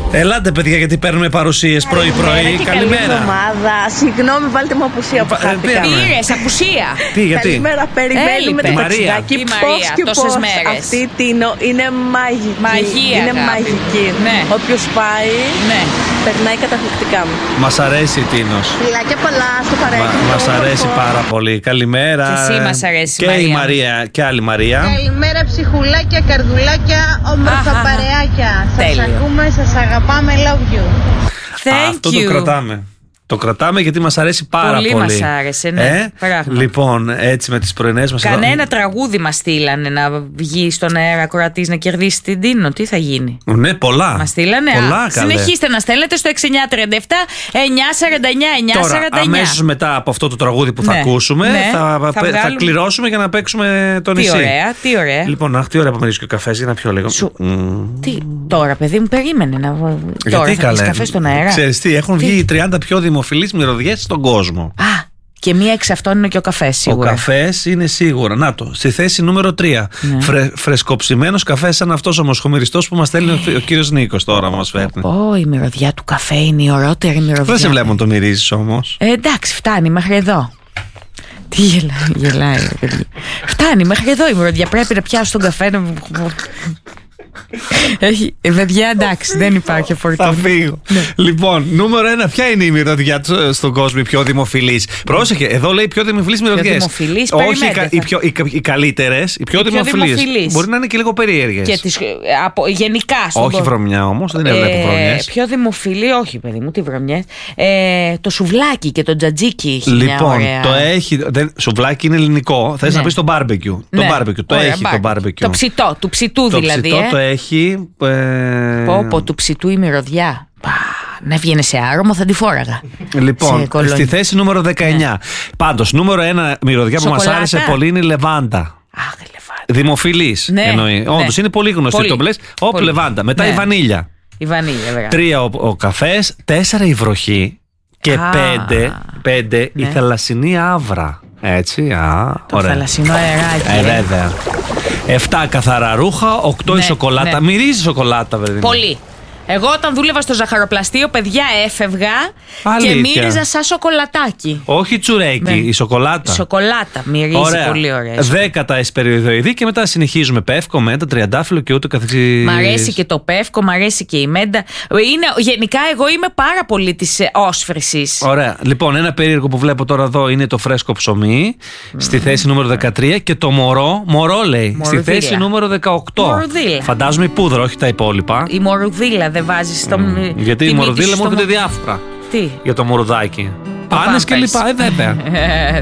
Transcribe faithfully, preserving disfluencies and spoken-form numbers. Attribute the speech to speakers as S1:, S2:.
S1: Ελάτε, παιδιά, γιατί παίρνουμε παρουσίες πρωί-πρωί.
S2: Καλημέρα. Εβδομάδα. Συγγνώμη, βάλτε μου απουσία που χάθηκα.
S3: Πήρες απουσία.
S1: Τι, γιατί?
S2: Καλημέρα, περιμένουμε το ταξιδάκι. Πώς και πώς αυτή η Τίνο είναι μαγική.
S3: Μαγεία,
S2: είναι
S3: αγάπη.
S2: μαγική.
S3: Ναι.
S2: Όποιος πάει,
S3: Ναι.
S2: περνάει καταπληκτικά.
S1: Μας αρέσει η Τίνος.
S2: Φιλάκια πολλά στο παρέκκλο.
S1: Μα, μας αρέσει πάρα πολύ. Καλημέρα.
S3: Και εσύ μας αρέσει,
S1: Και
S3: Μαρία.
S1: η Μαρία και άλλη Μαρία.
S4: Καλημέρα ψυχουλάκια, καρδουλάκια, όμορφα
S3: Αχα.
S4: παρεάκια. Σας
S3: Τέλειο.
S4: ακούμε, σας αγαπάμε, love you.
S3: Thank
S1: Αυτό
S3: you.
S1: το κρατάμε. Το κρατάμε γιατί μας αρέσει πάρα πολύ.
S3: Πολύ μας άρεσε, ναι,
S1: Ε?
S3: πράγμα.
S1: Λοιπόν, έτσι με τις πρωινές μας.
S3: Κανένα τραγούδι μας στείλανε να βγει στον αέρα ακροατής να κερδίσει την Τίνο. Τι θα γίνει?
S1: Ναι, πολλά.
S3: Μας στείλανε.
S1: Πολλά,
S3: Α,
S1: καλέ.
S3: συνεχίστε να στέλνετε στο έξι εννιά τριάντα επτά εννιά σαράντα εννιά εννιά
S1: Τώρα,
S3: σαράντα εννιά.
S1: αμέσως μετά από αυτό το τραγούδι που θα
S3: Ναι,
S1: ακούσουμε,
S3: ναι,
S1: θα,
S3: θα
S1: θα,
S3: βγάλουμε-
S1: θα κληρώσουμε για να παίξουμε το
S3: Τι
S1: νησί.
S3: ωραία, τι ωραία.
S1: Λοιπόν, αχ, τι ωραία που μυρίζει και ο καφές, για να πιω λίγο.
S3: Σου-
S1: Μμμ.
S3: Τι, τώρα, παιδί μου, περίμενε να. Τώρα
S1: Γιατί,
S3: θα
S1: καλέ?
S3: πεις καφέ στον αέρα.
S1: Ξέρεις τι, έχουν
S3: Τι?
S1: βγει οι τριάντα πιο δημοφιλείς μυρωδιές στον κόσμο.
S3: Α, και μία εξ αυτών είναι και ο καφές, σίγουρα.
S1: Ο καφές είναι σίγουρα. Να το, στη θέση νούμερο τρία.
S3: Ναι.
S1: Φρε, φρεσκοψημένος καφές, σαν αυτός ο μοσχομυριστός που μας στέλνει ο, ο κύριος Νίκος τώρα, μας φέρνει.
S3: Ω, η μυρωδιά του καφέ είναι η ωραιότερη μυρωδιά.
S1: Δεν σε βλέπω να το μυρίζεις όμως.
S3: Ε, εντάξει, φτάνει μέχρι εδώ. Τι γελάει, γελάει, ρε παιδί. Φτάνει μέχρι εδώ η μυρωδιά. Πρέπει να πιάσω τον καφέ να. Έχει, ε, παιδιά, εντάξει, δεν υπάρχει
S1: Θα
S3: φορτίο.
S1: φύγω. Λοιπόν, νούμερο ένα, ποια είναι η μυρωδιά του- στον κόσμο, η πιο δημοφιλής? Πρόσεχε, εδώ λέει πιο δημοφιλείς μυρωδιές.
S3: δημοφιλείς,
S1: Όχι οι,
S3: περιμένετε,
S1: κα- οι,
S3: θα-
S1: πιο, οι, κα- οι καλύτερες, οι πιο
S3: Οι πιο
S1: δημοφιλείς.
S3: δημοφιλείς.
S1: Μπορεί να είναι και λίγο περίεργες.
S3: Και τις, ε, από, γενικά στον
S1: Όχι
S3: κόσμο.
S1: βρωμιά όμως, δεν βλέπω
S3: Ε,
S1: βρωμιές.
S3: πιο δημοφιλή, όχι παιδί μου, τι βρωμιές. Ε, το σουβλάκι και το τζατζίκι έχει μια
S1: Λοιπόν,
S3: ωραία.
S1: το έχει. Δεν, σουβλάκι είναι ελληνικό. Θες
S3: Ναι.
S1: να πεις το barbecue. Το
S3: Ναι.
S1: barbecue. Το
S3: Ωραία,
S1: έχει το
S3: barbecue.
S1: barbecue.
S3: Το ψητό, του ψητού
S1: Το
S3: δηλαδή.
S1: ψητό
S3: ε.
S1: το έχει. Ε...
S3: Πω, πω, του ψητού η μυρωδιά. Πα, να βγαίνει σε άρωμο θα τη φόραγα. Σε
S1: Λοιπόν,
S3: κολόνι.
S1: στη θέση νούμερο δεκαεννιά.
S3: Ναι.
S1: Πάντως, νούμερο ένα μυρωδιά που μας
S3: Σοκολάτα.
S1: άρεσε πολύ είναι η λεβάντα.
S3: Αχ, λεβάντα.
S1: Δημοφιλής
S3: Ναι,
S1: εννοεί.
S3: ναι.
S1: Όντως είναι πολύ γνωστή.
S3: Πολύ.
S1: Το μπλες. Όπ,
S3: Πολύ.
S1: λεβάντα. Μετά
S3: Ναι.
S1: η βανίλια.
S3: Η βανίλια, βέβαια.
S1: Τρία ο, ο καφές. Τέσσερα η βροχή. Και
S3: Α,
S1: πέντε, πέντε η
S3: ναι.
S1: θαλασσινή άβρα. Έτσι, α,
S3: Το
S1: ωραία.
S3: θαλασσινό αεράκι.
S1: Ε,
S3: ε.
S1: βέβαια. Εφτά καθαρά ρούχα, οκτώ η
S3: Ναι,
S1: σοκολάτα.
S3: ναι.
S1: Μυρίζει σοκολάτα, παιδί.
S3: Πολύ. Εγώ όταν δούλευα στο ζαχαροπλαστείο, παιδιά, έφευγα
S1: Αλήθεια.
S3: και μύριζα σαν σοκολατάκι.
S1: Όχι τσουρέκι,
S3: Ναι.
S1: η σοκολάτα.
S3: Σοκολάτα, μυρίζει πολύ ωραία.
S1: Δέκα τα εσπεριδοειδή και μετά συνεχίζουμε πεύκο, μέντα, τριαντάφυλλο και ούτω καθεξής.
S3: Μ' αρέσει και το πεύκο, μ' αρέσει και η μέντα. Είναι, γενικά, εγώ είμαι πάρα πολύ τη όσφρηση.
S1: Ωραία. Λοιπόν, ένα περίεργο που βλέπω τώρα εδώ είναι το φρέσκο ψωμί στη θέση νούμερο δεκατρία και το μωρό, μωρό λέει,
S3: Μορουδίλα.
S1: στη θέση νούμερο δεκαοκτώ.
S3: Μορουδίλα.
S1: Φαντάζομαι η πούδρα, όχι τα υπόλοιπα.
S3: Η μορουδίλα δεν βάζει στο.
S1: Γιατί
S3: τη
S1: η
S3: μύτη
S1: μορουδίλα
S3: σου
S1: μου
S3: στο
S1: έρχεται
S3: μο-
S1: διάφορα
S3: Τι.
S1: για το μωρουδάκι. Πάνες και
S3: Pampers.
S1: λοιπά, ε, βέβαια.